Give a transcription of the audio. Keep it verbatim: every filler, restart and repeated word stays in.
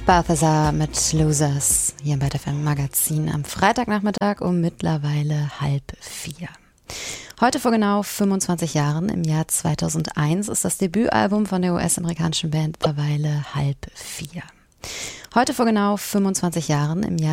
Balthazar mit Losers hier im F M Magazin am Freitagnachmittag um mittlerweile halb vier. Heute vor genau fünfundzwanzig Jahren, im Jahr zweitausendeins, ist das Debütalbum von der U S-amerikanischen Band mittlerweile halb vier. Heute vor genau fünfundzwanzig Jahren, im Jahr